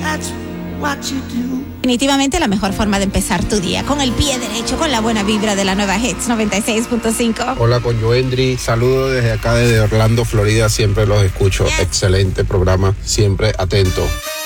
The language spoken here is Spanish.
that's what you do. Definitivamente la mejor forma de empezar tu día, con el pie derecho, con la buena vibra de la nueva Hits 96.5. Hola, con Joendry, saludos desde acá, desde Orlando, Florida, siempre los escucho. Excelente programa, siempre atento.